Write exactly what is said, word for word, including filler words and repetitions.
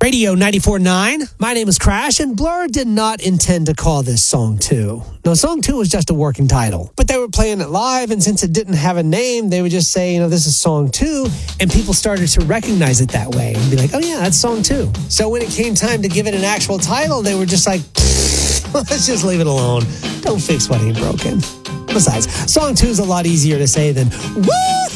Radio ninety-four point nine. My name is Crash, and Blur did not intend to call this Song two. No, Song two was just a working title. But they were playing it live, and since it didn't have a name, they would just say, you know, this is Song two, and people started to recognize it that way and be like, oh yeah, that's Song two. So when it came time to give it an actual title, they were just like, let's just leave it alone. Don't fix what ain't broken. Besides, Song two is a lot easier to say than, woo!